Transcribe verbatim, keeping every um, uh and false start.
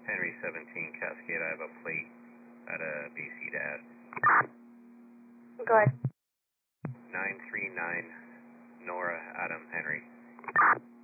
Henry seventeen, Cascade, I have a plate at a B C to add. Go ahead. nine three nine, Nora, Adam, Henry.